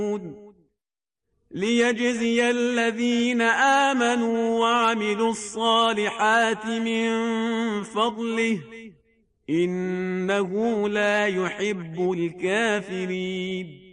ليجزي الذين آمنوا وعملوا الصالحات من فضله إنه لا يحب الكافرين.